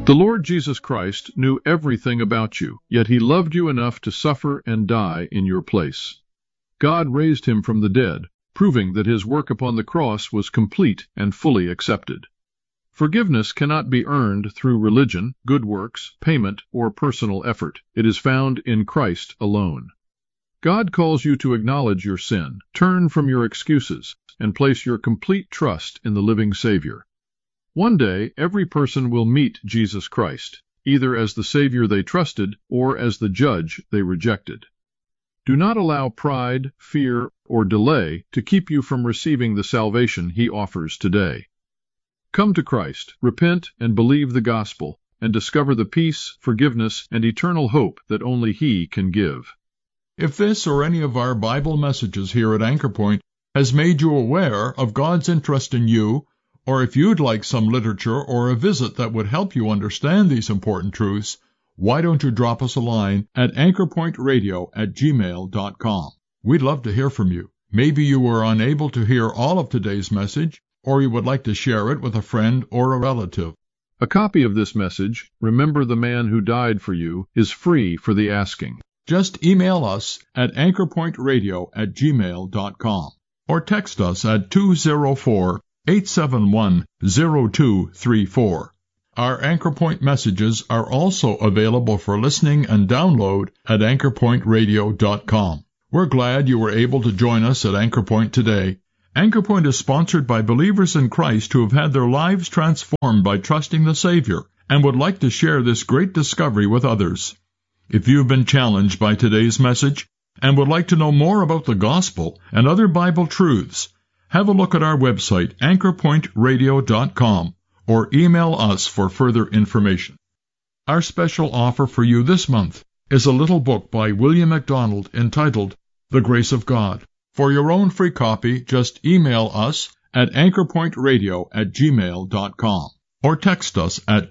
The Lord Jesus Christ knew everything about you, yet he loved you enough to suffer and die in your place. God raised him from the dead, proving that his work upon the cross was complete and fully accepted. Forgiveness cannot be earned through religion, good works, payment, or personal effort. It is found in Christ alone. God calls you to acknowledge your sin, turn from your excuses, and place your complete trust in the living Savior. One day, every person will meet Jesus Christ, either as the Savior they trusted or as the judge they rejected. Do not allow pride, fear, or delay to keep you from receiving the salvation he offers today. Come to Christ, repent and believe the gospel, and discover the peace, forgiveness, and eternal hope that only he can give. If this or any of our Bible messages here at Anchor Point has made you aware of God's interest in you, or if you'd like some literature or a visit that would help you understand these important truths, why don't you drop us a line at anchorpointradio@gmail.com. We'd love to hear from you. Maybe you were unable to hear all of today's message, or you would like to share it with a friend or a relative. A copy of this message, Remember the Man Who Died for You, is free for the asking. Just email us at anchorpointradio@gmail.com or text us at 204-871-0234. Our Anchor Point messages are also available for listening and download at anchorpointradio.com. We're glad you were able to join us at Anchor Point today. Anchor Point is sponsored by believers in Christ who have had their lives transformed by trusting the Savior and would like to share this great discovery with others. If you've been challenged by today's message and would like to know more about the gospel and other Bible truths, have a look at our website, anchorpointradio.com, or email us for further information. Our special offer for you this month is a little book by William MacDonald entitled The Grace of God. For your own free copy, just email us at anchorpointradio@gmail.com or text us at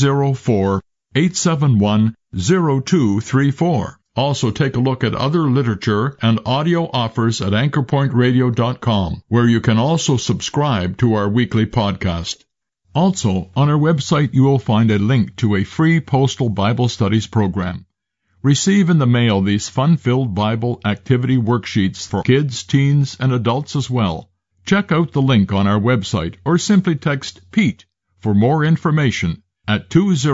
204-871-0234. Also, take a look at other literature and audio offers at anchorpointradio.com, where you can also subscribe to our weekly podcast. Also, on our website you will find a link to a free postal Bible studies program. Receive in the mail these fun-filled Bible activity worksheets for kids, teens, and adults as well. Check out the link on our website or simply text PETE for more information at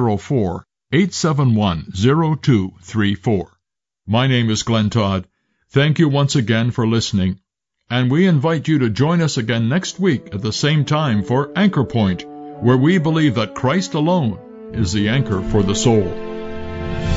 204-871-0234. My name is Glenn Todd. Thank you once again for listening, and we invite you to join us again next week at the same time for Anchor Point, where we believe that Christ alone is the anchor for the soul.